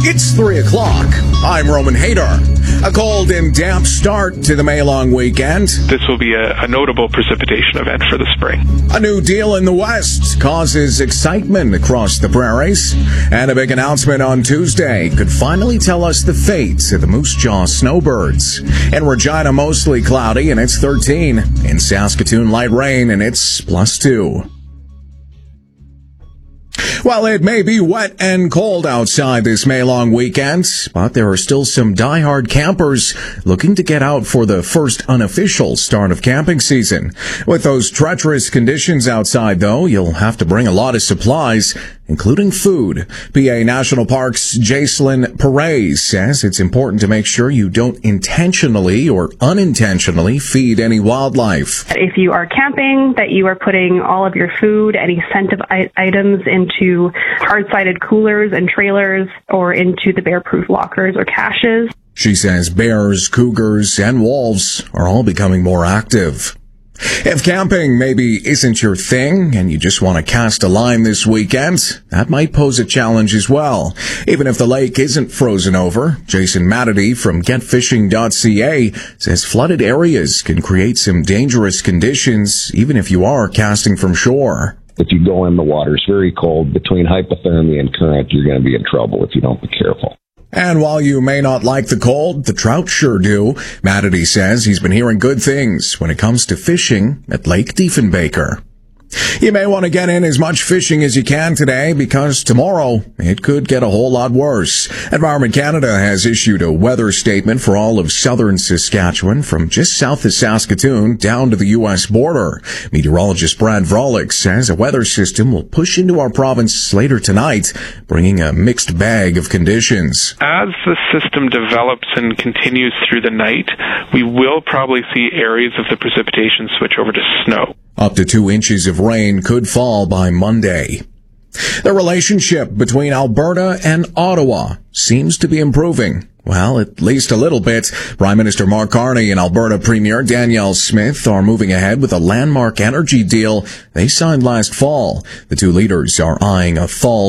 It's 3 o'clock. I'm Roman Hader. A cold and damp start to the May-long weekend. This will be a notable precipitation event for the spring. A new deal in the West causes excitement across the prairies. And a big announcement on Tuesday could finally tell us the fate of the Moose Jaw snowbirds. In Regina, mostly cloudy, and it's 13. In Saskatoon, light rain, and it's +2. Well, it may be wet and cold outside this May-long weekend, but there are still some die-hard campers looking to get out for the first unofficial start of camping season. With those treacherous conditions outside, though, you'll have to bring a lot of supplies, including food. PA National Park's Jacelyn Perez says it's important to make sure you don't intentionally or unintentionally feed any wildlife. If you are camping, that you are putting all of your food, any scented items into hard-sided coolers and trailers or into the bear-proof lockers or caches. She says bears, cougars, and wolves are all becoming more active. If camping maybe isn't your thing and you just want to cast a line this weekend, that might pose a challenge as well. Even if the lake isn't frozen over, Jason Matity from getfishing.ca says flooded areas can create some dangerous conditions even if you are casting from shore. If you go in, the water's very cold. Between hypothermia and current, you're going to be in trouble if you don't be careful. And while you may not like the cold, the trout sure do. Matity says he's been hearing good things when it comes to fishing at Lake Diefenbaker. You may want to get in as much fishing as you can today because tomorrow it could get a whole lot worse. Environment Canada has issued a weather statement for all of southern Saskatchewan from just south of Saskatoon down to the U.S. border. Meteorologist Brad Vrolik says a weather system will push into our province later tonight, bringing a mixed bag of conditions. As the system develops and continues through the night, we will probably see areas of the precipitation switch over to snow. Up to 2 inches of rain could fall by Monday. The relationship between Alberta and Ottawa seems to be improving. Well, at least a little bit. Prime Minister Mark Carney and Alberta Premier Danielle Smith are moving ahead with a landmark energy deal they signed last fall. The two leaders are eyeing a fall